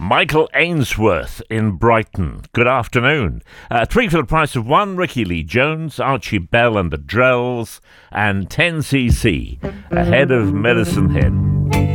Michael Ainsworth in Brighton. Good afternoon. Three for the price of one. Ricky Lee Jones, Archie Bell and the Drells, and 10cc ahead of Medicine Head.